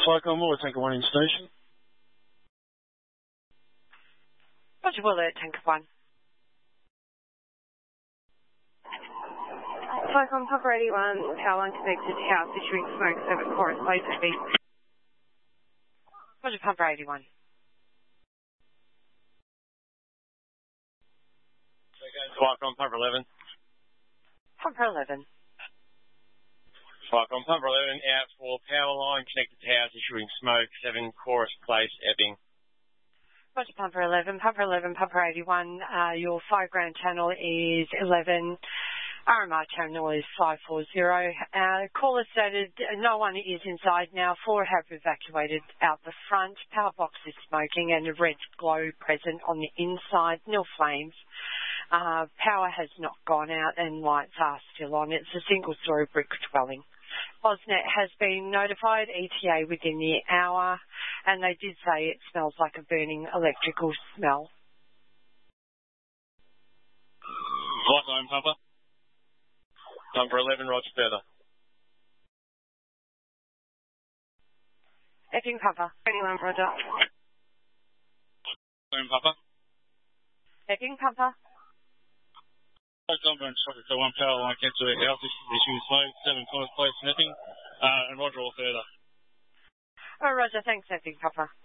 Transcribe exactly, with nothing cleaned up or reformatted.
Flight on board, Tanker one in station. Roger, will alert, Tanker one. Flight on Papa eighty-one, power line connected to house, issuing smoke, seven chorus, place to be. Roger, Papa eighty-one. Flight on Papa eleven. Papa eleven. Flight on Papa eleven, out for power line connected to house, issuing smoke, seven chorus, place, Epping. Roger, Papa eleven. Papa eleven, Papa eighty-one. Uh, your five ground channel is eleven. R M R channel is five four zero. Uh, caller stated no one is inside now. Four have evacuated out the front. Power box is smoking and a red glow present on the inside. Nil flames. Uh, power has not gone out and lights are still on. It's a single story brick dwelling. AusNet has been notified, E T A within the hour, and they did say it smells like a burning electrical smell. Flight home, Papa. Number eleven, Roger Feather. Epping, Papa. eighty-one, Roger. Home, Papa. Epping, Papa. Number so one power line cancel to house, issuing smoke, seven chorus, place, Epping, uh, and Roger all further. Oh, Roger, thanks, Epping, Papa.